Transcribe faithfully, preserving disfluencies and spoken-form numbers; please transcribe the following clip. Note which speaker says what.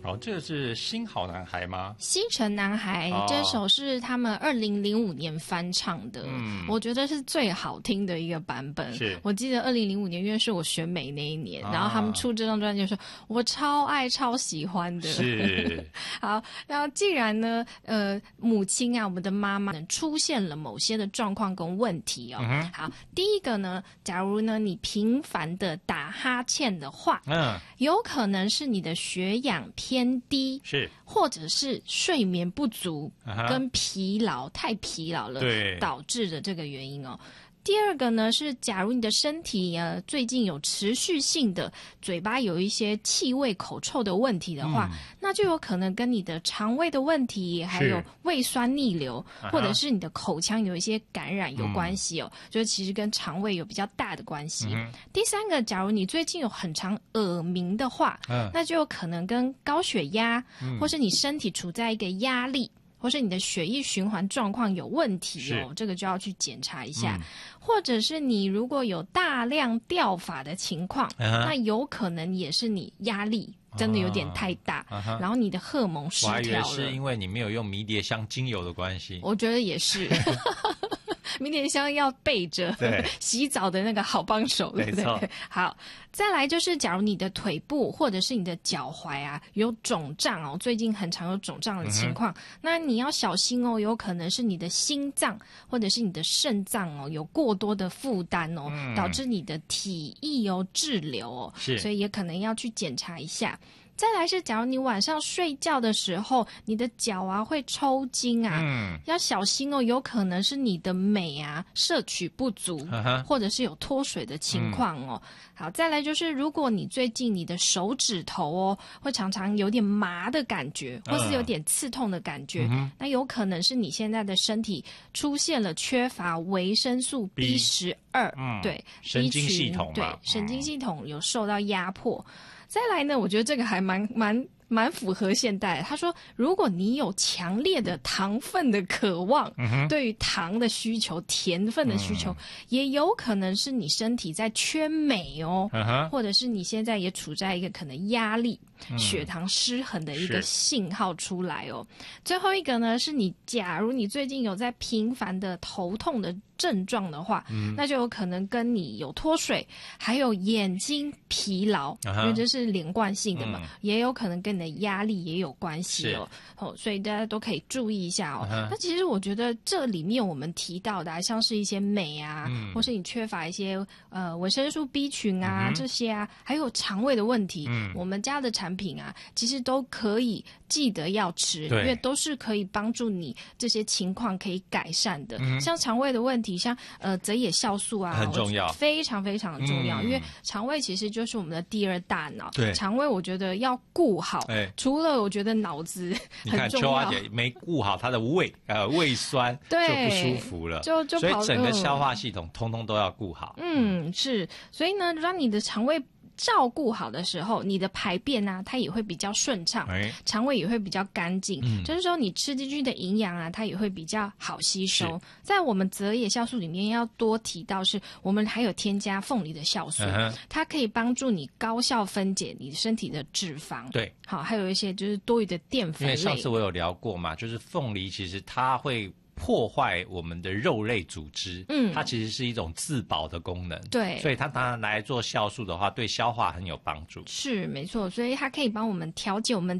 Speaker 1: 哦，这个是新好男孩吗？
Speaker 2: 西城男孩、哦、这首是他们二零零五年翻唱的、嗯、我觉得是最好听的一个版本。
Speaker 1: 是
Speaker 2: 我记得二零零五年因为是我选美那一年、啊、然后他们出这张专辑的时候我超爱超喜欢的。
Speaker 1: 是
Speaker 2: 好，然后既然呢呃母亲啊我们的妈妈出现了某些的状况跟问题哦、嗯、好，第一个呢，假如呢你频繁的打哈欠的话，嗯，有可能是你的血氧偏低，
Speaker 1: 是，
Speaker 2: 或者是睡眠不足、uh-huh. 跟疲劳太疲劳了导致的这个原因哦。第二个呢是假如你的身体呃最近有持续性的嘴巴有一些气味口臭的问题的话、嗯、那就有可能跟你的肠胃的问题还有胃酸逆流或者是你的口腔有一些感染有关系哦、嗯、就是其实跟肠胃有比较大的关系、嗯、第三个假如你最近有很常耳鸣的话、嗯、那就有可能跟高血压、嗯、或是你身体处在一个压力或是你的血液循环状况有问题哦，这个就要去检查一下、嗯、或者是你如果有大量掉发的情况、uh-huh. 那有可能也是你压力真的有点太大、uh-huh. 然后你的荷尔蒙失调了。我还以为
Speaker 1: 是因为你没有用迷迭香精油的关系。
Speaker 2: 我觉得也是迷迭香要备着洗澡的那个好帮手，对不对？好，再来就是假如你的腿部或者是你的脚踝啊有肿胀哦，最近很常有肿胀的情况、嗯、那你要小心哦，有可能是你的心脏或者是你的肾脏哦有过多的负担哦、嗯、导致你的体液哦滞留哦，是，所以也可能要去检查一下。再来是假如你晚上睡觉的时候你的脚啊会抽筋啊、嗯、要小心哦，有可能是你的镁啊摄取不足、uh-huh. 或者是有脱水的情况哦、嗯、好，再来就是如果你最近你的手指头哦会常常有点麻的感觉或是有点刺痛的感觉、uh-huh. 那有可能是你现在的身体出现了缺乏维生素 B 十二、嗯、对，
Speaker 1: 神经系统嘛，
Speaker 2: 对，神经系统有受到压迫、嗯。再来呢，我觉得这个还蛮蛮蛮符合现代的。他说，如果你有强烈的糖分的渴望，嗯、对于糖的需求、甜分的需求、嗯，也有可能是你身体在缺镁哦、嗯，或者是你现在也处在一个可能压力、嗯、血糖失衡的一个信号出来哦。最后一个呢，是你假如你最近有在频繁的头痛的症状的话、嗯、那就有可能跟你有脱水还有眼睛疲劳、uh-huh. 因为这是连贯性的嘛、嗯、也有可能跟你的压力也有关系哦。哦，所以大家都可以注意一下哦。Uh-huh. 那其实我觉得这里面我们提到的、啊、像是一些镁啊、嗯、或是你缺乏一些呃维生素 B 群啊、嗯、这些啊，还有肠胃的问题、嗯、我们家的产品啊其实都可以记得要吃，因为都是可以帮助你这些情况可以改善的、嗯、像肠胃的问题像呃泽野酵素啊
Speaker 1: 很重要，
Speaker 2: 非常非常重要、嗯、因为肠胃其实就是我们的第二大脑，
Speaker 1: 对，
Speaker 2: 肠胃我觉得要顾好、欸、除了我觉得脑子很重要，
Speaker 1: 你看秋华姐没顾好她的胃呃胃酸就不舒服了，
Speaker 2: 就就
Speaker 1: 所以整个消化系统通通都要顾好。
Speaker 2: 嗯，是，所以呢让你的肠胃照顾好的时候，你的排便啊它也会比较顺畅、欸、肠胃也会比较干净、嗯、就是说你吃进去的营养啊它也会比较好吸收。在我们泽野酵素里面要多提到是我们还有添加凤梨的酵素、uh-huh. 它可以帮助你高效分解你身体的脂肪，对，好，还有一些就是多余的淀粉类。
Speaker 1: 因为上次我有聊过嘛，就是凤梨其实它会破坏我们的肉类组织，嗯，它其实是一种自保的功能，对，所以它拿来做酵素的话，对消化很有帮助。
Speaker 2: 是没错，所以它可以帮我们调节我们